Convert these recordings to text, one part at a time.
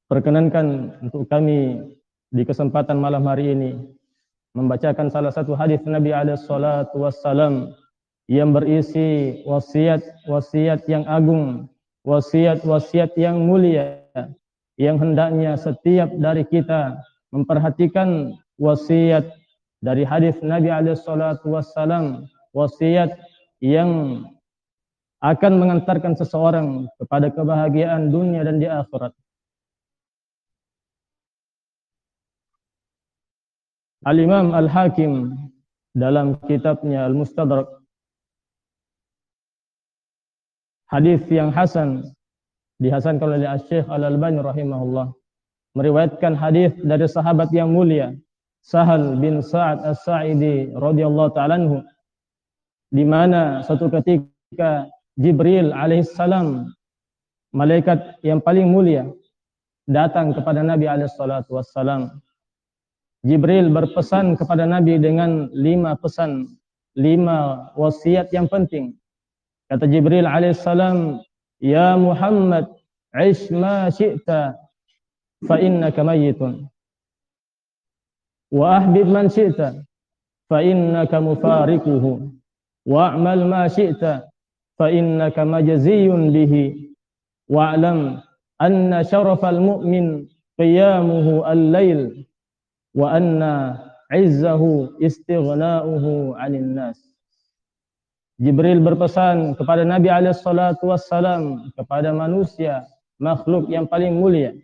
Perkenankan untuk kami di kesempatan malam hari ini membacakan salah satu hadis Nabi alaihi salatu wassalam yang berisi wasiat-wasiat yang agung, wasiat-wasiat yang mulia, yang hendaknya setiap dari kita memperhatikan wasiat dari hadis Nabi alaihi salatu wassalam, wasiat yang akan mengantarkan seseorang kepada kebahagiaan dunia dan di akhirat. Al-Imam Al-Hakim dalam kitabnya Al-Mustadrak, hadis yang hasan, dihasankan oleh Syekh Al-Albani rahimahullah, meriwayatkan hadis dari sahabat yang mulia Sahal bin Sa'ad As-Sa'idi radhiyallahu ta'ala anhu, di mana suatu ketika Jibril alaihissalam, malaikat yang paling mulia, datang kepada Nabi alaihi salatu wassalam. Jibril berpesan kepada Nabi dengan 5 pesan, 5 wasiat yang penting. Kata Jibril alaihissalam, "Ya Muhammad, ish ma syi'ta fa innaka mayyitun. Wa ahbib man syi'ta fa innaka mufariquhu. Wa'mal ma syi'ta fa innaka majziyun bihi. Wa'lam anna syarafal mu'min qiyamuhu al-lail. Wa anna izzahu istighna'uhu 'anil nas." Jibril berpesan kepada Nabi alaihi salatu wassalam, kepada manusia, makhluk yang paling mulia,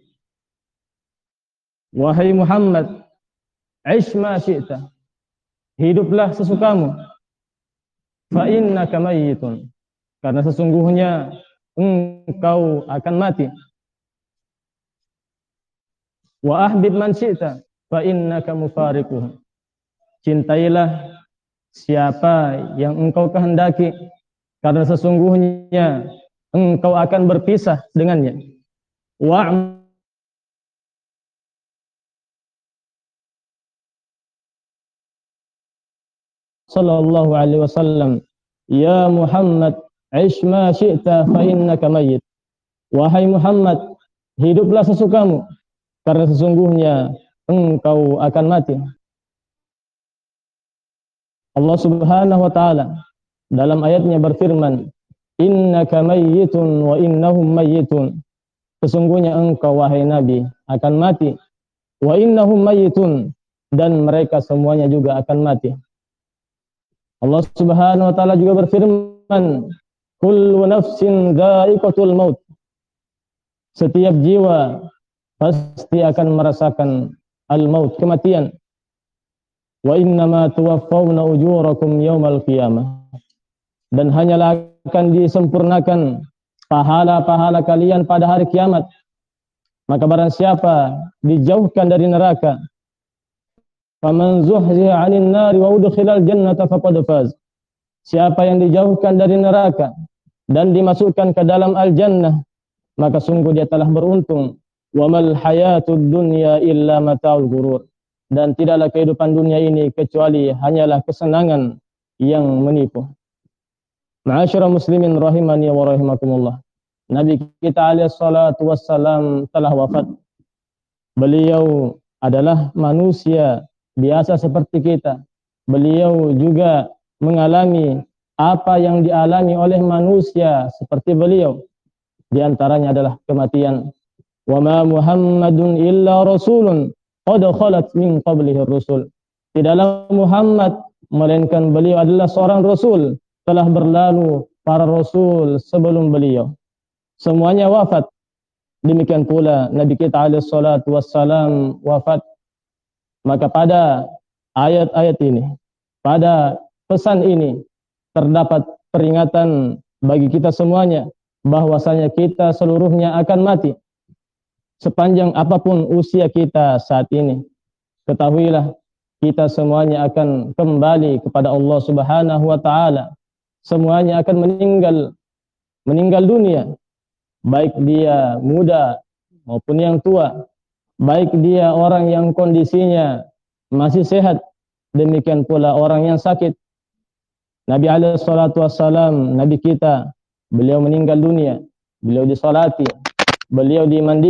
"Wahai Muhammad, ish ma syi'ta, hiduplah sesukamu. Fa innaka mayyitun, karena sesungguhnya engkau akan mati. Wa ahbib man syi'ta fa innaka mufariquh, cintailah siapa yang engkau kehendaki, karena sesungguhnya engkau akan berpisah dengannya. Wa sallallahu alaihi wasallam, "Ya Muhammad, ish ma syi'ta fa innaka mayyit." Wahai Muhammad, hiduplah sesukamu, karena sesungguhnya engkau akan mati. Allah Subhanahu wa taala dalam ayatnya berfirman, "Innaka mayyitun wa innahum mayyitun." Sesungguhnya engkau wahai Nabi akan mati. Wa innahum mayyitun, dan mereka semuanya juga akan mati. Allah Subhanahu wa taala juga berfirman, "Kullu nafsin dha'iqatul maut." Setiap jiwa pasti akan merasakan al-maut, kematian. Wa innama tuwaffawna ujurakum yaumal qiyamah. Dan hanyalah akan disempurnakan pahala-pahala kalian pada hari kiamat. Maka barang siapa dijauhkan dari neraka, faman zuhziha 'anil nari wa udkhilal jannata faqad faz. Siapa yang dijauhkan dari neraka dan dimasukkan ke dalam al-jannah, maka sungguh dia telah beruntung. Wa mal hayatud dunya illa mata'ul ghurur. Dan tidaklah kehidupan dunia ini kecuali hanyalah kesenangan yang menipu. Ma'asyiral muslimin rahimani wa rahimakumullah. Nabi kita alaihi salatu wassalam telah wafat. Beliau adalah manusia biasa seperti kita. Beliau juga mengalami apa yang dialami oleh manusia seperti beliau. Di antaranya adalah kematian. Wa ma Muhammadun illa rasulun qad khalat min qablihi rusul. Tidaklah Muhammad melainkan beliau adalah seorang rasul, telah berlalu para rasul sebelum beliau. Semuanya wafat. Demikian pula Nabi kita alaihi salatu wassalam wafat. Maka pada ayat-ayat ini, pada pesan ini, terdapat peringatan bagi kita semuanya bahwasanya kita seluruhnya akan mati. Sepanjang apapun usia kita saat ini, ketahuilah kita semuanya akan kembali kepada Allah Subhanahu wa taala. Semuanya akan meninggal dunia, baik dia muda maupun yang tua, baik dia orang yang kondisinya masih sehat, demikian pula orang yang sakit. Nabi alaihi salatu wassalam, Nabi kita, beliau meninggal dunia, beliau disolati, beliau dimandi